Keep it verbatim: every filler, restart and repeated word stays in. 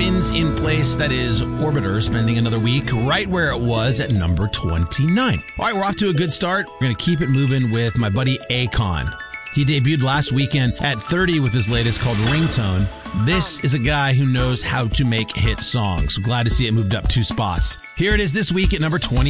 spins in place. That is Orbiter spending another week right where it was at number twenty-nine. All right, we're off to a good start. We're going to keep it moving with my buddy Akon. He debuted last weekend at thirty with his latest called Ringtone. This is a guy who knows how to make hit songs. Glad to see it moved up two spots. Here it is this week at number twenty.